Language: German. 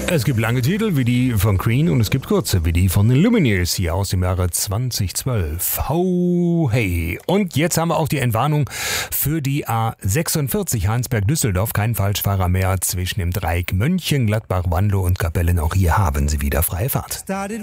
Es gibt lange Titel wie die von Queen und es gibt kurze wie die von den Lumineers hier aus dem Jahre 2012. Ho, hey. Und jetzt haben wir auch die Entwarnung für die A46 Heinsberg-Düsseldorf. Kein Falschfahrer mehr zwischen dem Dreieck Mönchengladbach, Wanlo und Kapellen. Auch hier haben Sie wieder freie Fahrt.